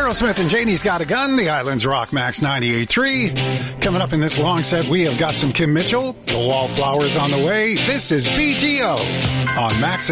Aerosmith and Janie's Got a Gun, the Islands Rock Max 98.3. Coming up in this long set, we have got some Kim Mitchell, the Wallflowers on the way. This is BTO on Max